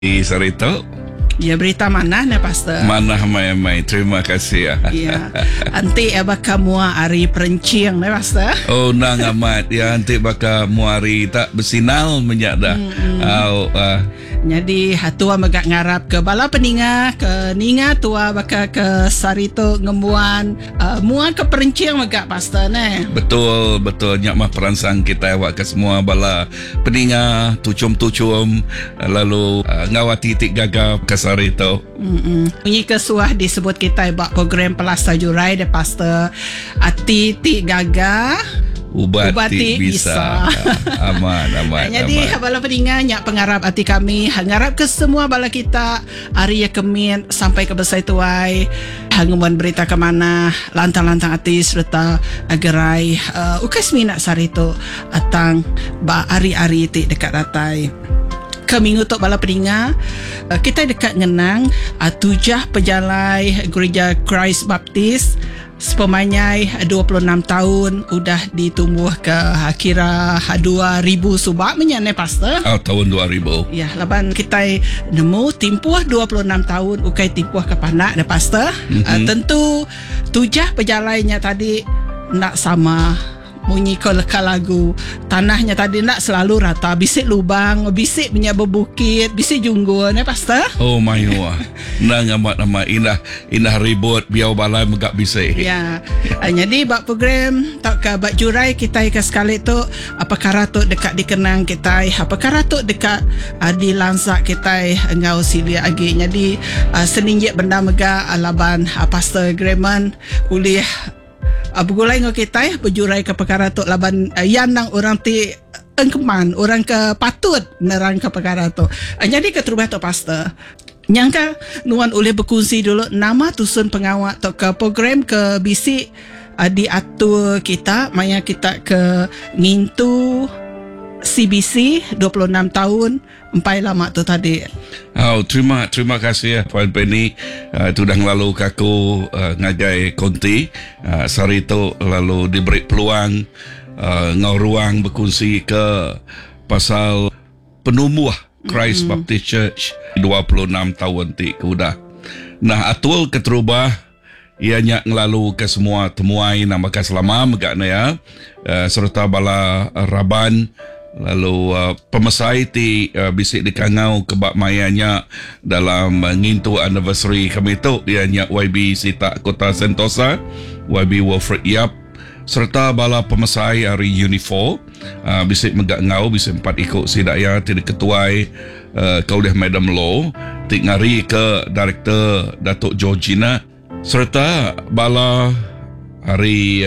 Sarito. Ya, berita mana na Pastor? Mana mai. Terima kasih. Ya. Anti baka mua ari perenciang na Pastor. Oh, nang amat. Ya, anti baka muari tak bersinal menyada. Jadi hatua magak ngarap ke bala peninga ke ninga tua baka ke Sarito ngemuan mua ke perenciang magak Pastor ne. Betul nyak mah perangsang kita awak ke semua bala peninga tucum lalu ngawati tik gagap ke Sarito. Bunyi kesuah disebut kita buat program Pelasta Jurai de Pastor ati tik gaga Ubati bisa. Aman. Jadi bala peninga nyak pengarap hati kami ngarap ke semua bala kita hari ya kemin sampai ke besai tuai hanguman berita ke mana lantang-lantang artis serta agerai ukas minat Sarito atang ba hari-hari ti dekat datai ke minggu tok bala peninga kita dekat ngenang tujah pejalai gereja Christ Baptist sepemanyai 26 tahun udah ditumbuh ke kira 2000 subak menyane Pastor. Tahun 2000. Ya, laban kita nemu timpuh 26 tahun ukai timpuh ke panak de Pastor. Tentu tujah pejalainya tadi nak sama bunyi ke lagu tanahnya tadi nak selalu rata, bisik lubang, bisik punya bebukit, bisik junggul ne Pastor. Oh my wah. Nang amat indah ribut biau balai megak bisik. Ya. Jadi bak program tak ke bak jurai kita ke sekali tu apa karatuk dekat dikenang kita, apa karatuk dekat dilansak kita ngau silia agi. Jadi seninjek benda mega laban Pastor Greman ulih begulai ngau kita berjurai ke perkara tu laban yang nang orang ti engkeman orang ke patut nerang ke perkara tu. Jadi keterubah tu Pastor nyangka nuan oleh berkongsi dulu nama tusun pengawak tu ke program ke bisik diatur kita maya kita ke ngintu CBC 26 tahun empai lama tu tadi. Terima kasih ya Puan Penny. Tudang lalu kaku ngagai konti Sarito lalu diberi peluang ngau ruang berkongsi ke pasal penumbuh Christ Baptist Church 26 tahun ti kuda. Nah atul keterubah ianya ngelalu ke semua temuai nama selama megakna ya serta bala raban lalu pemesai ti bisik dikangau kebak mayanya dalam ngintu anniversary kami tu ianya YB Sita Kota Sentosa, YB Wilfred Yap serta bala pemesai hari Unifor bisik megak ngau bisik empat ikut sidaya ti ketuai kaulih Madam Law ti ngari ke Director Datuk Georgina serta bala hari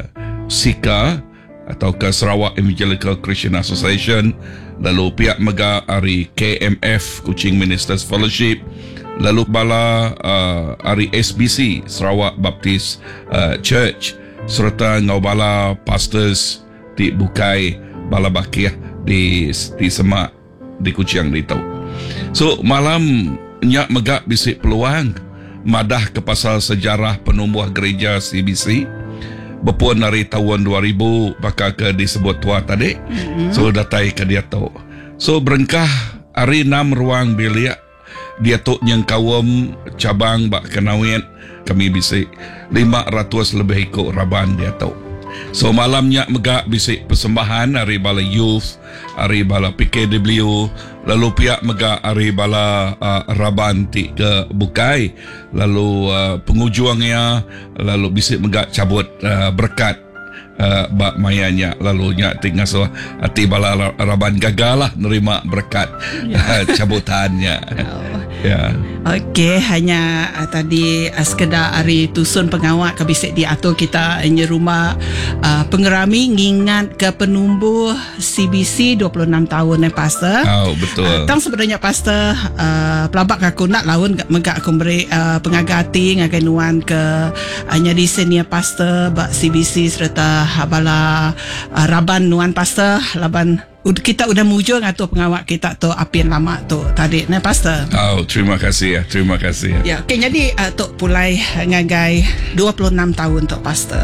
Sika atau ke Sarawak Evangelical Christian Association, lalu pihak mega hari KMF Kuching Ministers Fellowship, lalu bala hari SBC Sarawak Baptist Church serta ngau bala pastors di Bukai bala bakiah di Semak di Kuching itu. So malam nyak megak bisik peluang madah ke pasal sejarah penumbuh gereja CBC berpuan dari tahun 2000 bakal ke disebut tua tadi. So datai ke dia tu. So berengkah hari 6 ruang bilik dia tu yang kawam cabang bak kenawin kami bisik 500 lebih ikut raban dia tu. So malamnya megak bisik persembahan hari bala youth, hari bala PKW, lalu pihak megak hari bala raban ti ke Bukai, lalu pengujuangnya, lalu bisik megak cabut berkat bak mayanya, lalu nyak tinggal so hati bala raban gagal lah nerima berkat cabutannya. Ya. Okey, hanya tadi sekedar hari tusun pengawak ke bisik diatur kita hanya rumah pengerami ngingat ke penumbuh CBC 26 tahun Pastor. Betul. Tang sebenarnya Pastor pelabak aku nak lawan megak aku beri pengagati ngagai nuan ke hanya di senior Pastor bak CBC serta bala raban nuan Pastor laban kita udah mujur ngatur pengawak kita tu apian lama tu tadi ne Pastor. Terima kasih ya. Ya, okay, jadi tu pulai ngagai 26 tahun tu Pastor.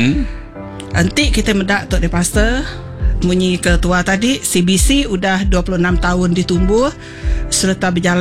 Nanti kita mendak tu de Pastor munyi ketua tadi CBC udah 26 tahun ditumbuh serta berjalan